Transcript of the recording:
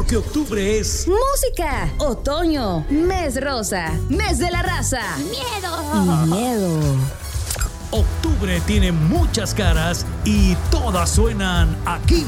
porque octubre es música, otoño, mes rosa, mes de la raza, ¡Miedo! y miedo. Octubre tiene muchas caras y todas suenan aquí.